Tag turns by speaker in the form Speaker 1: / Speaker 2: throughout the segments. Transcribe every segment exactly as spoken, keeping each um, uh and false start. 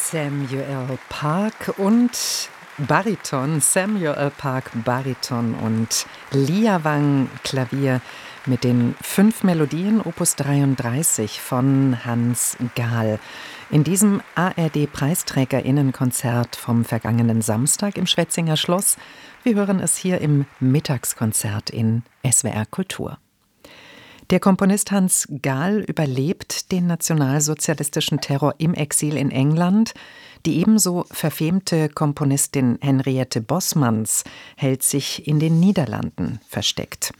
Speaker 1: Samuel Park und Bariton, Samuel Park Bariton und Lia Wang Klavier mit den fünf Melodien Opus dreiunddreißig von Hans Gahl. In diesem A R D-Preisträgerinnenkonzert vom vergangenen Samstag im Schwetzinger Schloss. Wir hören es hier im Mittagskonzert in S W R Kultur. Der Komponist Hans Gahl überlebt den nationalsozialistischen Terror im Exil in England. Die ebenso verfemte Komponistin Henriette Bosmans hält sich in den Niederlanden versteckt.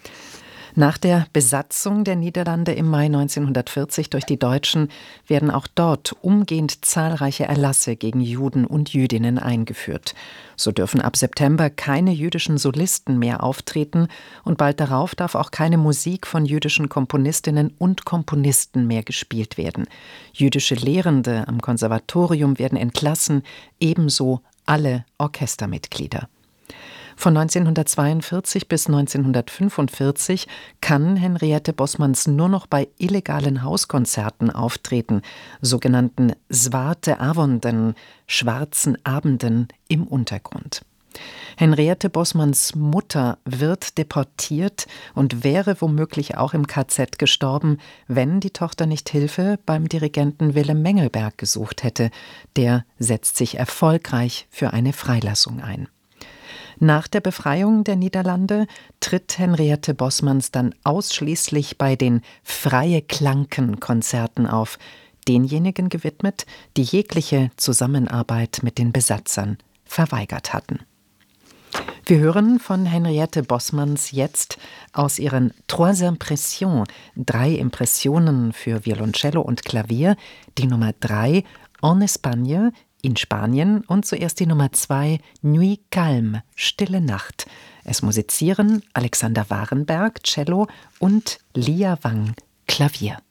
Speaker 1: Nach der Besatzung der Niederlande im Mai neunzehnhundertvierzig durch die Deutschen werden auch dort umgehend zahlreiche Erlasse gegen Juden und Jüdinnen eingeführt. So dürfen ab September keine jüdischen Solisten mehr auftreten und bald darauf darf auch keine Musik von jüdischen Komponistinnen und Komponisten mehr gespielt werden. Jüdische Lehrende am Konservatorium werden entlassen, ebenso alle Orchestermitglieder. Von neunzehnhundertzweiundvierzig bis neunzehnhundertfünfundvierzig kann Henriette Bosmans nur noch bei illegalen Hauskonzerten auftreten, sogenannten Zwarte Avonden, schwarzen Abenden im Untergrund. Henriette Bosmans Mutter wird deportiert und wäre womöglich auch im K Z gestorben, wenn die Tochter nicht Hilfe beim Dirigenten Willem Mengelberg gesucht hätte. Der setzt sich erfolgreich für eine Freilassung ein. Nach der Befreiung der Niederlande tritt Henriette Bosmans dann ausschließlich bei den Freie Klanken-Konzerten auf, denjenigen gewidmet, die jegliche Zusammenarbeit mit den Besatzern verweigert hatten. Wir hören von Henriette Bosmans jetzt aus ihren Trois Impressions, drei Impressionen für Violoncello und Klavier, die Nummer drei, En Espagne, in Spanien, und zuerst die Nummer zwei, Nuit calme, Stille Nacht. Es musizieren Alexander Warenberg, Cello, und Lia Wang, Klavier.